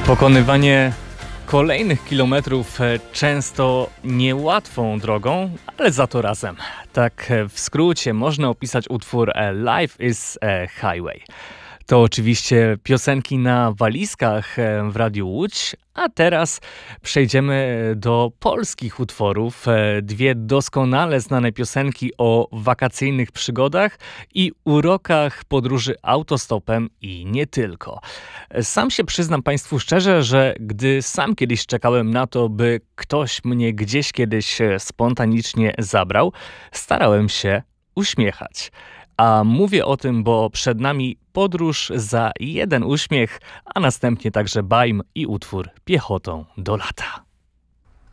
Pokonywanie kolejnych kilometrów często niełatwą drogą, ale za to razem. Tak w skrócie można opisać utwór Life is a Highway. To oczywiście piosenki na walizkach w Radiu Łódź, a teraz przejdziemy do polskich utworów. Dwie doskonale znane piosenki o wakacyjnych przygodach i urokach podróży autostopem i nie tylko. Sam się przyznam Państwu szczerze, że gdy sam kiedyś czekałem na to, by ktoś mnie gdzieś kiedyś spontanicznie zabrał, starałem się uśmiechać. A mówię o tym, bo przed nami podróż za jeden uśmiech, a następnie także Bajm i utwór Piechotą do lata.